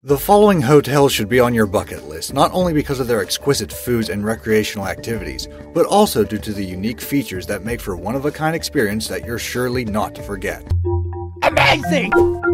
The following hotels should be on your bucket list, not only because of their exquisite foods and recreational activities, but also due to the unique features that make for one-of-a-kind experience that you're surely not to forget. Amazing!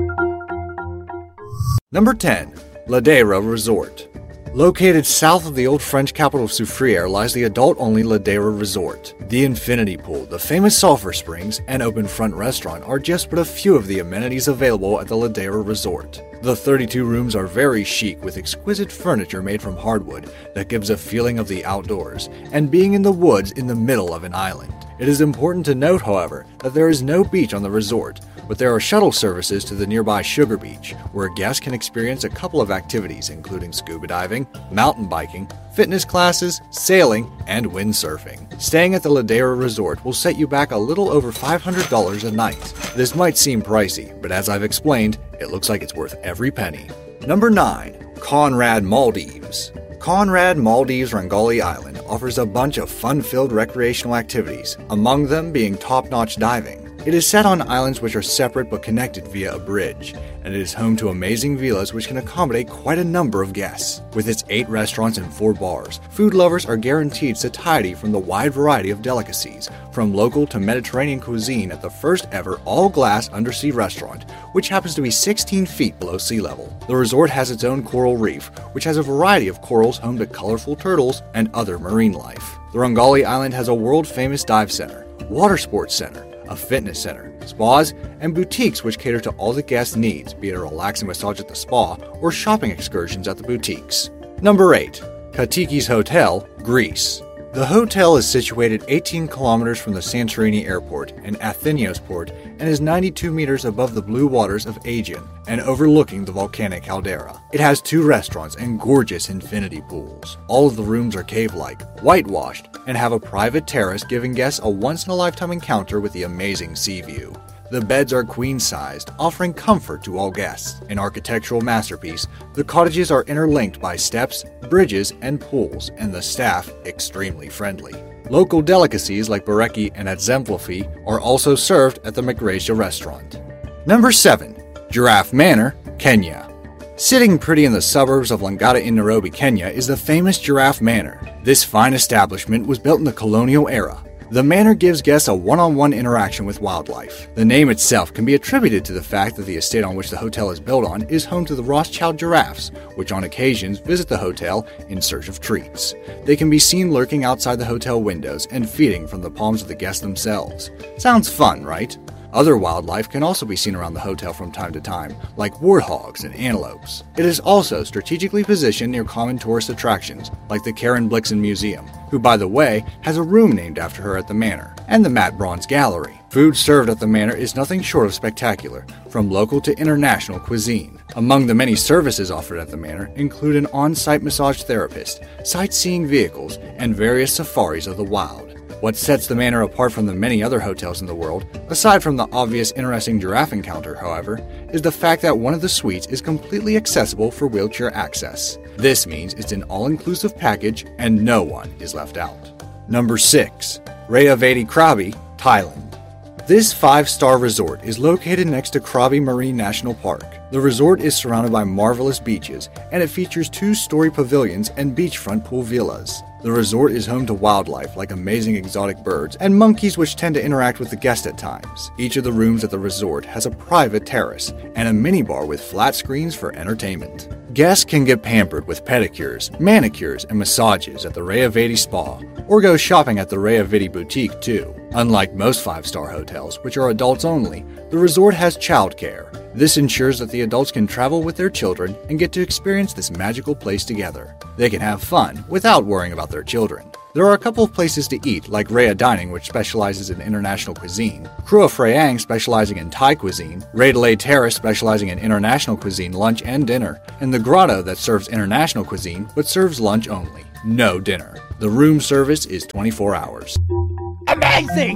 Number 10. Ladera Resort. Located south of the old French capital of Soufriere lies the adult-only Ladera Resort. The infinity pool, the famous sulfur springs, and open front restaurant are just but a few of the amenities available at the Ladera Resort. The 32 rooms are very chic with exquisite furniture made from hardwood that gives a feeling of the outdoors and being in the woods in the middle of an island. It is important to note, however, that there is no beach on the resort, but there are shuttle services to the nearby Sugar Beach, where guests can experience a couple of activities including scuba diving, mountain biking, fitness classes, sailing, and windsurfing. Staying at the Ladera Resort will set you back a little over $500 a night. This might seem pricey, but as I've explained, it looks like it's worth every penny. Number 9. Conrad Maldives. Conrad Maldives Rangali Island offers a bunch of fun-filled recreational activities, among them being top-notch diving. It is set on islands which are separate but connected via a bridge, and it is home to amazing villas which can accommodate quite a number of guests. With its 8 restaurants and 4 bars, food lovers are guaranteed satiety from the wide variety of delicacies, from local to Mediterranean cuisine at the first ever all-glass undersea restaurant, which happens to be 16 feet below sea level. The resort has its own coral reef, which has a variety of corals home to colorful turtles and other marine life. The Rangali Island has a world-famous dive center, water sports center, a fitness center, spas, and boutiques which cater to all the guests' needs, be it a relaxing massage at the spa or shopping excursions at the boutiques. Number 8. Katikis Hotel, Greece. The hotel is situated 18 kilometers from the Santorini Airport and Athenios Port and is 92 meters above the blue waters of Aegean and overlooking the volcanic caldera. It has 2 restaurants and gorgeous infinity pools. All of the rooms are cave-like, whitewashed, and have a private terrace giving guests a once-in-a-lifetime encounter with the amazing sea view. The beds are queen-sized, offering comfort to all guests. An architectural masterpiece, the cottages are interlinked by steps, bridges, and pools, and the staff extremely friendly. Local delicacies like bareki and atzemplofi are also served at the Magrejsia restaurant. Number 7. Giraffe Manor, Kenya. Sitting pretty in the suburbs of Langata in Nairobi, Kenya is the famous Giraffe Manor. This fine establishment was built in the colonial era. The manor gives guests a one-on-one interaction with wildlife. The name itself can be attributed to the fact that the estate on which the hotel is built on is home to the Rothschild giraffes, which on occasions visit the hotel in search of treats. They can be seen lurking outside the hotel windows and feeding from the palms of the guests themselves. Sounds fun, right? Other wildlife can also be seen around the hotel from time to time, like warthogs and antelopes. It is also strategically positioned near common tourist attractions, like the Karen Blixen Museum, who, by the way, has a room named after her at the manor, and the Matt Bronze Gallery. Food served at the manor is nothing short of spectacular, from local to international cuisine. Among the many services offered at the manor include an on-site massage therapist, sightseeing vehicles, and various safaris of the wild. What sets the manor apart from the many other hotels in the world, aside from the obvious interesting giraffe encounter, however, is the fact that one of the suites is completely accessible for wheelchair access. This means it's an all-inclusive package and no one is left out. Number 6. Rayavedi Krabi, Thailand. This 5-star resort is located next to Krabi Marine National Park. The resort is surrounded by marvelous beaches, and it features 2-story pavilions and beachfront pool villas. The resort is home to wildlife like amazing exotic birds and monkeys which tend to interact with the guests at times. Each of the rooms at the resort has a private terrace and a minibar with flat screens for entertainment. Guests can get pampered with pedicures, manicures, and massages at the Rayavedi Spa, or go shopping at the Rayavedi Boutique too. Unlike most 5-star hotels, which are adults only, the resort has childcare. This ensures that the adults can travel with their children and get to experience this magical place together. They can have fun without worrying about their children. There are a couple of places to eat, like Raya Dining, which specializes in international cuisine, Krua Frayang, specializing in Thai cuisine, Raydalay Terrace, specializing in international cuisine lunch and dinner, and the Grotto that serves international cuisine but serves lunch only, no dinner. The room service is 24 hours. Amazing!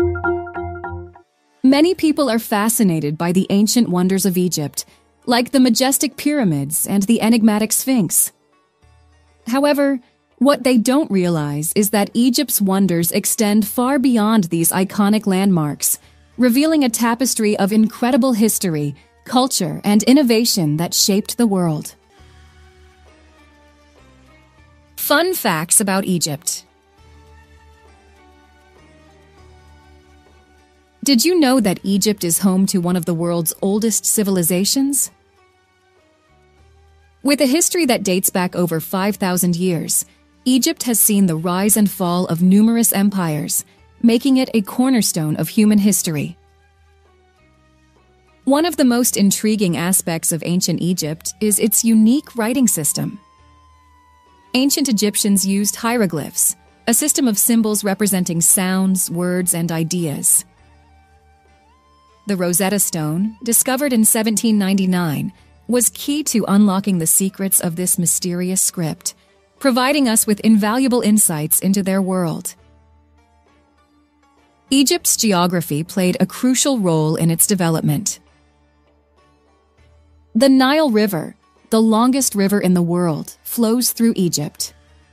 Many people are fascinated by the ancient wonders of Egypt, like the majestic pyramids and the enigmatic Sphinx. However, what they don't realize is that Egypt's wonders extend far beyond these iconic landmarks, revealing a tapestry of incredible history, culture, and innovation that shaped the world. Fun facts about Egypt. Did you know that Egypt is home to one of the world's oldest civilizations? With a history that dates back over 5,000 years, Egypt has seen the rise and fall of numerous empires, making it a cornerstone of human history. One of the most intriguing aspects of ancient Egypt is its unique writing system. Ancient Egyptians used hieroglyphs, a system of symbols representing sounds, words, and ideas. The Rosetta Stone, discovered in 1799, was key to unlocking the secrets of this mysterious script, providing us with invaluable insights into their world. Egypt's geography played a crucial role in its development. The Nile River, the longest river in the world, flows through Egypt.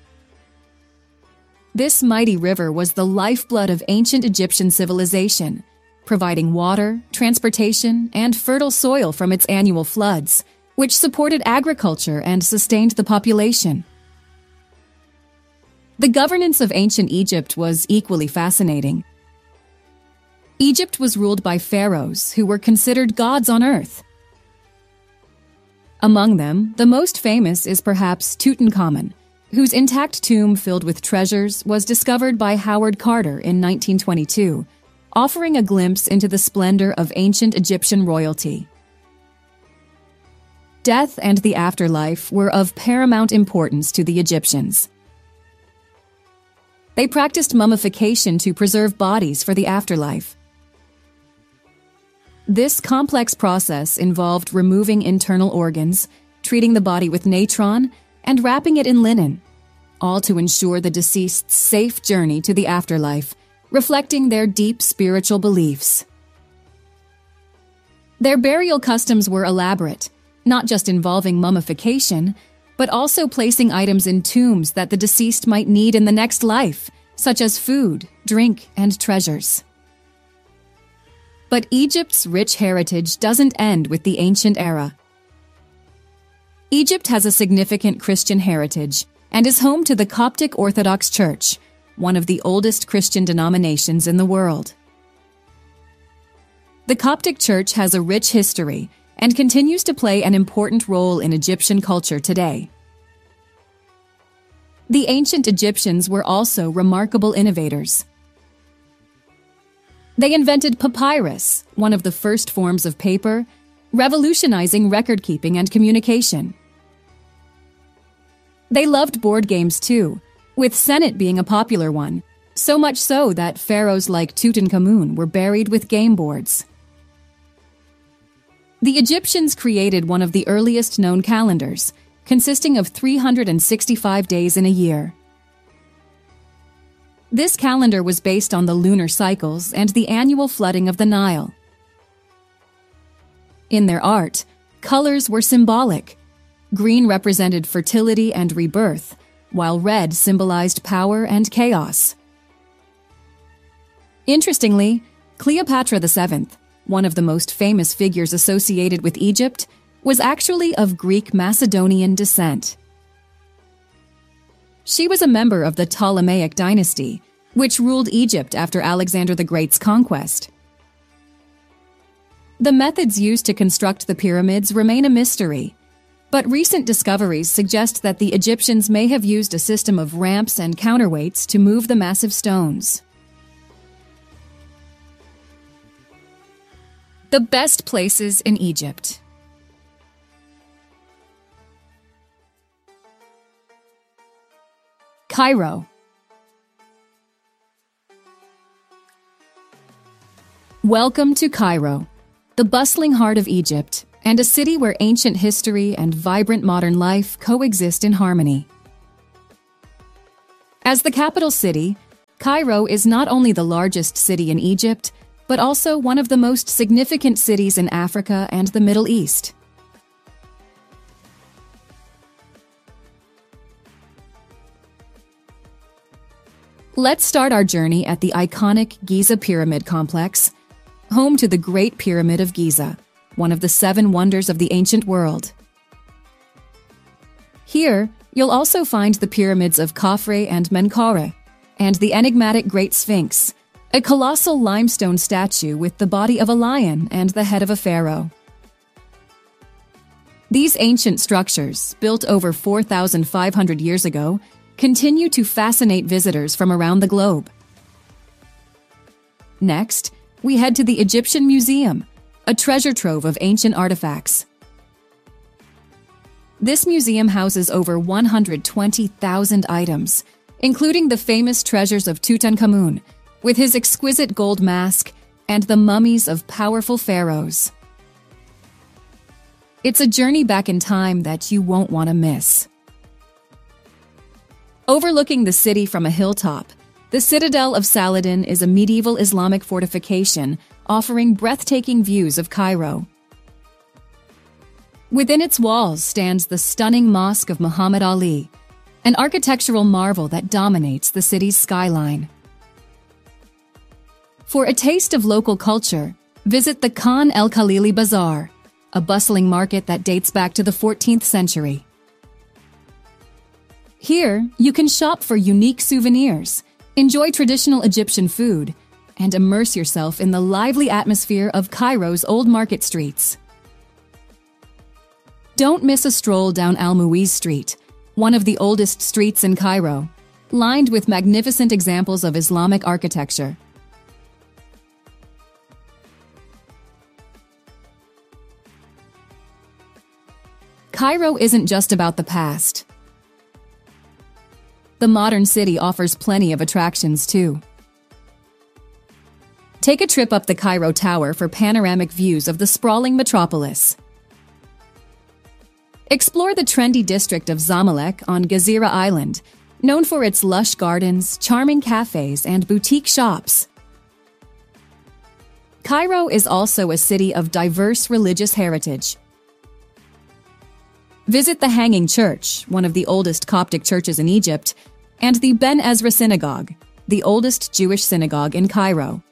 This mighty river was the lifeblood of ancient Egyptian civilization, providing water, transportation, and fertile soil from its annual floods, which supported agriculture and sustained the population. The governance of ancient Egypt was equally fascinating. Egypt was ruled by pharaohs who were considered gods on earth. Among them, the most famous is perhaps Tutankhamun, whose intact tomb filled with treasures was discovered by Howard Carter in 1922, offering a glimpse into the splendor of ancient Egyptian royalty. Death and the afterlife were of paramount importance to the Egyptians. They practiced mummification to preserve bodies for the afterlife. This complex process involved removing internal organs, treating the body with natron, and wrapping it in linen, all to ensure the deceased's safe journey to the afterlife, reflecting their deep spiritual beliefs. Their burial customs were elaborate, not just involving mummification, but also placing items in tombs that the deceased might need in the next life, such as food, drink, and treasures. But Egypt's rich heritage doesn't end with the ancient era. Egypt has a significant Christian heritage and is home to the Coptic Orthodox Church, one of the oldest Christian denominations in the world. The Coptic Church has a rich history and continues to play an important role in Egyptian culture today. The ancient Egyptians were also remarkable innovators. They invented papyrus, one of the first forms of paper, revolutionizing record-keeping and communication. They loved board games too, with Senet being a popular one, so much so that pharaohs like Tutankhamun were buried with game boards. The Egyptians created one of the earliest known calendars, consisting of 365 days in a year. This calendar was based on the lunar cycles and the annual flooding of the Nile. In their art, colors were symbolic. Green represented fertility and rebirth, while red symbolized power and chaos. Interestingly, Cleopatra VII, one of the most famous figures associated with Egypt, was actually of Greek Macedonian descent. She was a member of the Ptolemaic dynasty, which ruled Egypt after Alexander the Great's conquest. The methods used to construct the pyramids remain a mystery, but recent discoveries suggest that the Egyptians may have used a system of ramps and counterweights to move the massive stones. The best places in Egypt. Cairo. Welcome to Cairo, the bustling heart of Egypt, and a city where ancient history and vibrant modern life coexist in harmony. As the capital city, Cairo is not only the largest city in Egypt, but also one of the most significant cities in Africa and the Middle East. Let's start our journey at the iconic Giza Pyramid Complex, home to the Great Pyramid of Giza, one of the 7 wonders of the ancient world. Here, you'll also find the pyramids of Khafre and Menkaure, and the enigmatic Great Sphinx, a colossal limestone statue with the body of a lion and the head of a pharaoh. These ancient structures, built over 4,500 years ago, continue to fascinate visitors from around the globe. Next, we head to the Egyptian Museum, a treasure trove of ancient artifacts. This museum houses over 120,000 items, including the famous treasures of Tutankhamun, with his exquisite gold mask, and the mummies of powerful pharaohs. It's a journey back in time that you won't want to miss. Overlooking the city from a hilltop, the Citadel of Saladin is a medieval Islamic fortification offering breathtaking views of Cairo. Within its walls stands the stunning Mosque of Muhammad Ali, an architectural marvel that dominates the city's skyline. For a taste of local culture, visit the Khan El Khalili Bazaar, a bustling market that dates back to the 14th century. Here, you can shop for unique souvenirs, enjoy traditional Egyptian food, and immerse yourself in the lively atmosphere of Cairo's old market streets. Don't miss a stroll down Al Muiz Street, one of the oldest streets in Cairo, lined with magnificent examples of Islamic architecture. Cairo isn't just about the past. The modern city offers plenty of attractions, too. Take a trip up the Cairo Tower for panoramic views of the sprawling metropolis. Explore the trendy district of Zamalek on Gezira Island, known for its lush gardens, charming cafes, and boutique shops. Cairo is also a city of diverse religious heritage. Visit the Hanging Church, one of the oldest Coptic churches in Egypt, and the Ben Ezra Synagogue, the oldest Jewish synagogue in Cairo.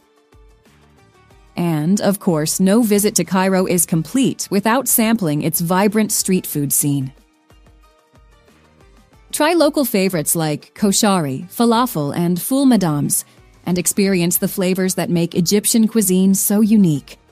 And, of course, no visit to Cairo is complete without sampling its vibrant street food scene. Try local favorites like koshari, falafel, and ful madams, and experience the flavors that make Egyptian cuisine so unique.